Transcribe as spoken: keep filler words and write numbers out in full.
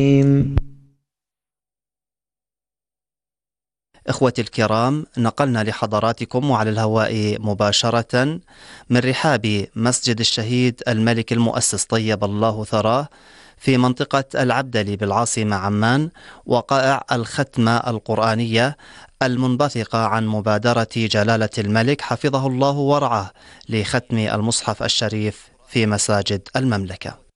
إخوتي الكرام، نقلنا لحضراتكم وعلى الهواء مباشرة من رحاب مسجد الشهيد الملك المؤسس طيب الله ثراه في منطقة العبدلي بالعاصمة عمان، وقائع الختمة القرآنية المنبثقة عن مبادرة جلالة الملك حفظه الله ورعاه لختم المصحف الشريف في مساجد المملكة.